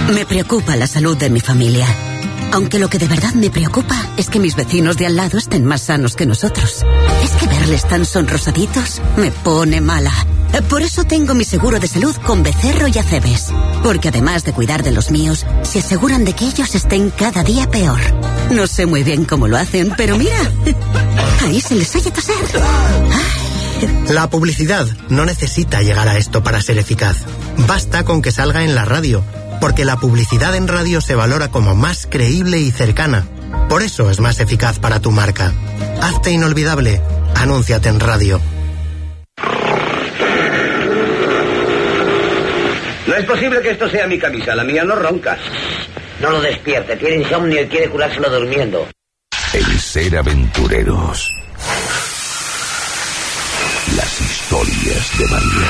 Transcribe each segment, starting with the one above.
Me preocupa la salud de mi familia. Aunque lo que de verdad me preocupa es que mis vecinos de al lado estén más sanos que nosotros. Es que verles tan sonrosaditos me pone mala. Por eso tengo mi seguro de salud con Becerro y Acebes. Porque además de cuidar de los míos, se aseguran de que ellos estén cada día peor. No sé muy bien cómo lo hacen, pero mira, ahí se les oye toser. La publicidad no necesita llegar a esto para ser eficaz. Basta con que salga en la radio, porque la publicidad en radio se valora como más creíble y cercana. Por eso es más eficaz para tu marca. Hazte inolvidable. Anúnciate en radio. No es posible que esto sea mi camisa, la mía no ronca. No lo despierte, tiene insomnio y quiere curárselo durmiendo. El ser aventureros. Las historias de María.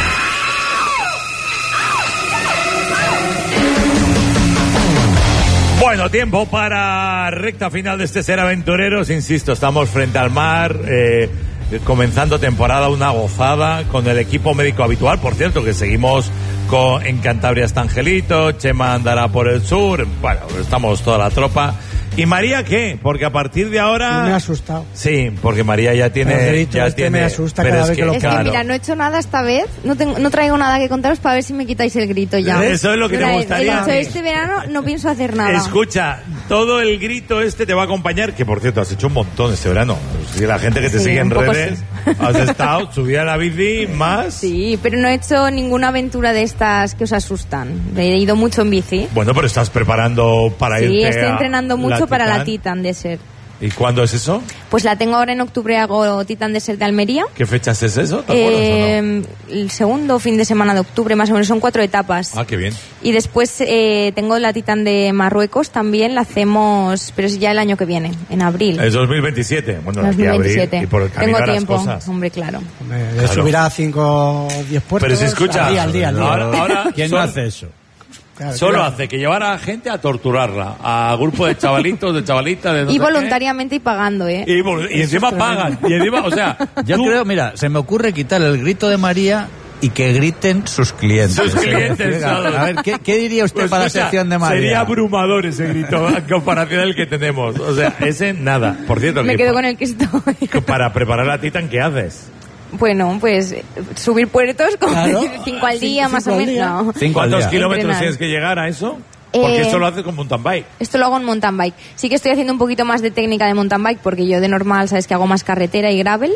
Bueno, tiempo para recta final de este Ser Aventureros. Insisto, estamos frente al mar, comenzando temporada, una gozada con el equipo médico habitual. Por cierto, que seguimos en Cantabria está Angelito, Chema andará por el sur. Bueno, estamos toda la tropa. ¿Y María qué? Porque a partir de ahora... Me ha asustado. Sí, porque María ya tiene... Me asusta cada vez que lo claro. Es que mira, no he hecho nada esta vez. No traigo nada que contaros para ver si me quitáis el grito ya. Eso es lo que te gustaría. He dicho, este verano no pienso hacer nada. Escucha, todo el grito te va a acompañar, que por cierto, has hecho un montón este verano. Si la gente que te sigue en redes, has estado, subida a la bici, más... Sí, pero no he hecho ninguna aventura de estas que os asustan. He ido mucho en bici. Bueno, pero estás preparando para irte. Sí, estoy entrenando mucho para la Titan Desert. ¿Y cuándo es eso? Pues la tengo ahora en octubre, hago Titan Desert de Almería. ¿Qué fechas es eso? ¿Te acuerdas o no? El segundo fin de semana de octubre, más o menos, son 4 etapas. Ah, qué bien. Y después tengo la Titan de Marruecos, también la hacemos, pero es ya el año que viene, en abril. Es 202027. Bueno, 2027. Abril, y por el camino tengo tiempo, las cosas. hombre, claro. Le subirá 5 o 10 puertos. Pero si escucha, al día. Ahora ¿Quién no hace eso? Claro, solo hace que llevar a la gente a torturarla, a grupo de chavalitos, de chavalitas, de no y sé voluntariamente y pagando, ¿eh? Y encima pagan. Y encima, o sea, yo creo, mira, se me ocurre quitar el grito de María y que griten sus clientes. Sus clientes. A ver, ¿qué diría usted para la sección de María? Sería abrumador ese grito en comparación al que tenemos. O sea, ese nada. Por cierto, me quedo con el que estoy. Para preparar la Titan, ¿qué haces? Bueno, pues subir puertos con 5 al día, más o menos. No. ¿Cuántos kilómetros tienes que llegar a eso? Porque esto lo haces con mountain bike. Esto lo hago en mountain bike. Sí que estoy haciendo un poquito más de técnica de mountain bike, porque yo de normal, sabes que hago más carretera y gravel.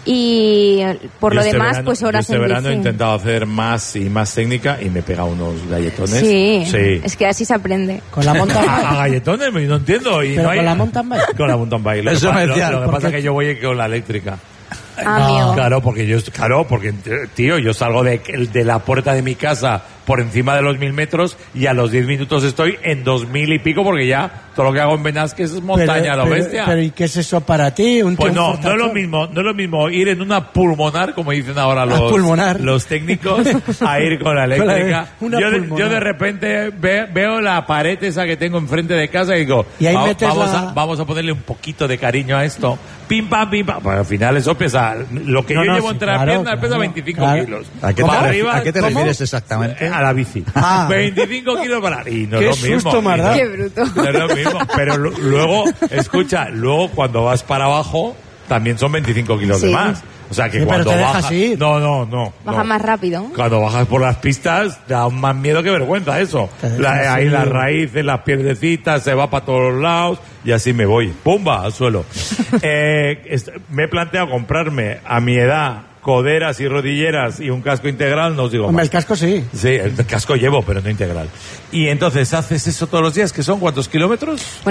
Y por lo demás, verano, pues horas en bici. Este verano he bici. intentado hacer más y más técnica y me he pegado unos galletones. Sí, es que así se aprende. Con la mountain bike. A galletones, no entiendo. Y ¿Pero no hay... con la mountain bike? Con la mountain bike. Eso me decía. Lo que pasa es que yo voy con la eléctrica. Amigo. Claro, porque tío, yo salgo de la puerta de mi casa por encima de los 1000 metros y a los 10 minutos estoy en 2000 y pico, porque ya todo lo que hago en Benasques es montaña, lo bestia. Pero ¿y qué es eso para ti? Pues no es lo mismo ir en una pulmonar, como dicen ahora los técnicos, a ir con la eléctrica. Yo de repente veo la pared esa que tengo enfrente de casa y digo, y ahí vamos a ponerle un poquito de cariño a esto. Pim, pam, pim, pam. Pues al final eso pesa, lo que yo llevo entre las piernas pesa 25 kilos. ¿A qué te refieres exactamente? A la bici. 25 kilos para... Y no qué es lo mismo. Susto, ¿verdad? Qué bruto. No es lo mismo. Pero luego, escucha, cuando vas para abajo, también son 25 kilos de más. O sea que cuando bajas... No. Baja más rápido. Cuando bajas por las pistas, da más miedo que vergüenza eso. Ahí las raíces, las pierdecitas, se va para todos los lados y así me voy. ¡Pumba! Al suelo. Me he planteado comprarme a mi edad coderas y rodilleras y un casco integral, no os digo más. El casco sí. Sí, el casco llevo, pero no integral. Y entonces haces eso todos los días, que son ¿cuántos kilómetros?